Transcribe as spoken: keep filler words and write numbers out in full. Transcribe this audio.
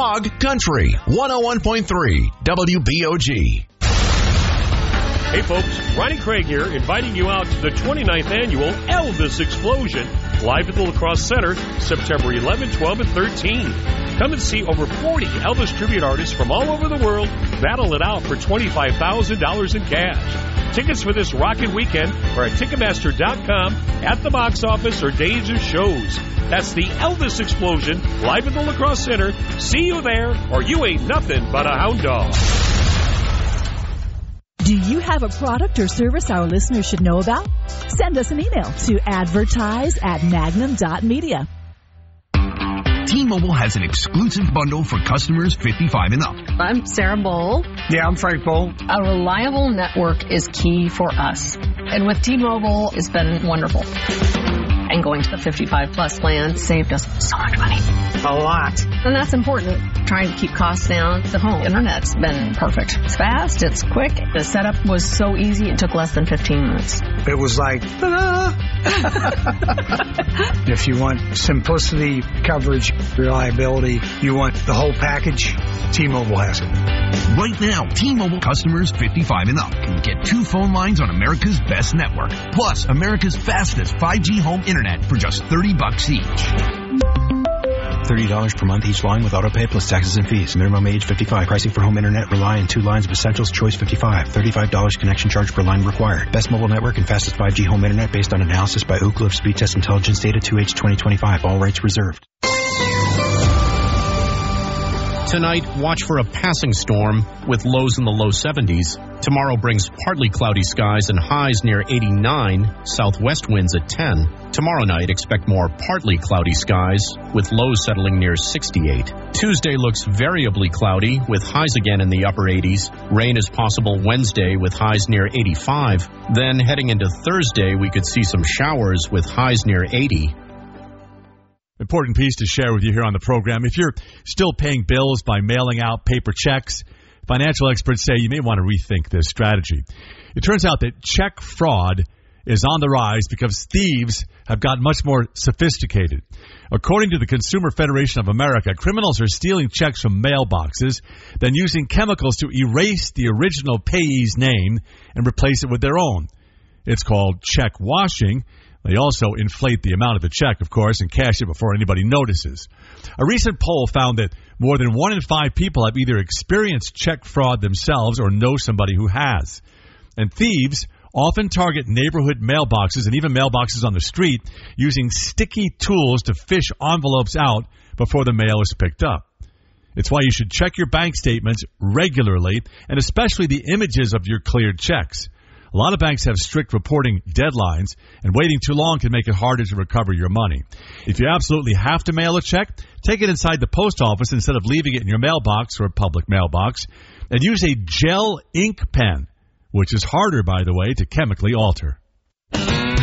Dog Country, one oh one point three W B O G. Hey folks, Ronnie Craig here, inviting you out to the twenty-ninth Annual Elvis Explosion, live at the La Crosse Center, September eleventh, twelfth, and thirteenth. Come and see over forty Elvis tribute artists from all over the world battle it out for twenty-five thousand dollars in cash. Tickets for this rockin' weekend are at Ticketmaster dot com, at the box office, or days of shows. That's the Elvis Explosion, live at the La Crosse Center. See you there, or you ain't nothing but a hound dog. Do you have a product or service our listeners should know about? Send us an email to advertise at magnum dot media. T-Mobile has an exclusive bundle for customers fifty-five and up. I'm Sarah Bowl. Yeah, I'm Frank Bowl. A reliable network is key for us. And with T-Mobile, it's been wonderful. And going to the fifty-five plus plan saved us so much money. A lot. And that's important. Trying to keep costs down. The home internet's been perfect. It's fast. It's quick. The setup was so easy. It took less than fifteen minutes. It was like, ta-da! If you want simplicity, coverage, reliability, you want the whole package, T-Mobile has it. Right now, T-Mobile customers fifty-five and up can get two phone lines on America's best network, plus America's fastest five G home internet for just thirty bucks each. thirty dollars per month each line with autopay plus taxes and fees. Minimum age fifty-five. Pricing for home internet rely on two lines of Essentials Choice fifty-five. thirty-five dollars connection charge per line required. Best mobile network and fastest five G home internet based on analysis by Ookla of Speed Test Intelligence data two H twenty twenty-five. All rights reserved. Tonight, watch for a passing storm with lows in the low seventies. Tomorrow brings partly cloudy skies and highs near eighty-nine, southwest winds at ten. Tomorrow night, expect more partly cloudy skies with lows settling near sixty-eight. Tuesday looks variably cloudy with highs again in the upper eighties. Rain is possible Wednesday with highs near eighty-five. Then heading into Thursday, we could see some showers with highs near eighty. Important piece to share with you here on the program. If you're still paying bills by mailing out paper checks, financial experts say you may want to rethink this strategy. It turns out that check fraud is on the rise because thieves have gotten much more sophisticated. According to the Consumer Federation of America, criminals are stealing checks from mailboxes, then using chemicals to erase the original payee's name and replace it with their own. It's called check washing. They also inflate the amount of the check, of course, and cash it before anybody notices. A recent poll found that more than one in five people have either experienced check fraud themselves or know somebody who has. And thieves often target neighborhood mailboxes and even mailboxes on the street using sticky tools to fish envelopes out before the mail is picked up. It's why you should check your bank statements regularly, and especially the images of your cleared checks. A lot of banks have strict reporting deadlines, and waiting too long can make it harder to recover your money. If you absolutely have to mail a check, take it inside the post office instead of leaving it in your mailbox or a public mailbox, and use a gel ink pen, which is harder, by the way, to chemically alter.